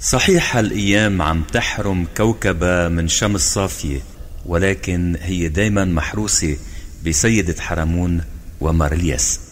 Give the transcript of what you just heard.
صحيح الأيام عم تحرم كوكبة من شمس صافية، ولكن هي دايما محروسة بسيدة حرمون ومارلياس.